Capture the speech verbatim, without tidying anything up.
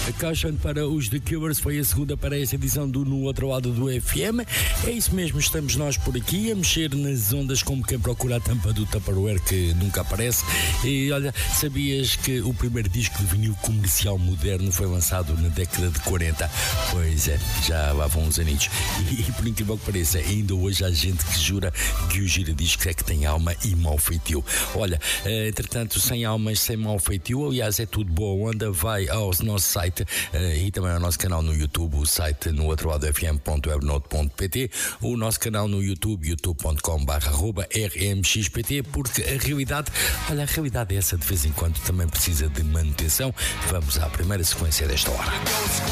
Caution para os The Cures foi a segunda para esta edição do No Outro Lado do F M. É isso mesmo, estamos nós por aqui a mexer nas ondas como quem procura a tampa do Tupperware que nunca aparece. E olha, sabias que o primeiro disco de vinil comercial moderno foi lançado na década de quarenta? Pois é, já lá vão uns aninhos. E, e por incrível que pareça, ainda hoje há gente que jura que o giradiscos é que tem alma e mau feitio. Olha, entretanto, sem almas, sem mau feitio, aliás, é tudo boa onda, vai ao nosso site uh, e também ao nosso canal no YouTube, o site no outro lado f m ponto webnote ponto p t, o nosso canal no YouTube, youtube ponto com barra r m x p t, porque a realidade, olha, a realidade é essa, de vez em quando também precisa de manutenção. Vamos à primeira sequência desta hora.